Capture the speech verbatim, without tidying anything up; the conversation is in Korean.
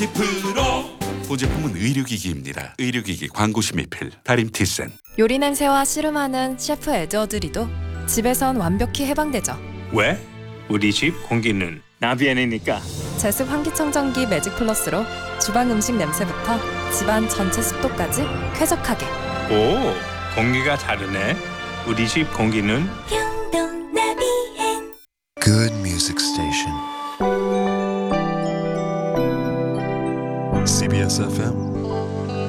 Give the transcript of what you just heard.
프로 보제품은 의료기기입니다. 의료기기 광고 심의필 다림티센. 요리 냄새와 씨름하는 셰프 에드워드리도 집에선 완벽히 해방되죠. 왜? 우리 집 공기는 나비엔이니까. 제습 환기청정기 매직 플러스로 주방 음식 냄새부터 집안 전체 습도까지 쾌적하게. 오, 공기가 다르네. 우리 집 공기는 Good music station. C B S F M